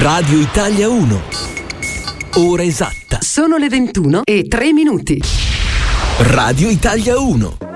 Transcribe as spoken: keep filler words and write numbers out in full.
Radio Italia uno. Ora esatta. Sono le ventuno e tre minuti. Radio Italia uno.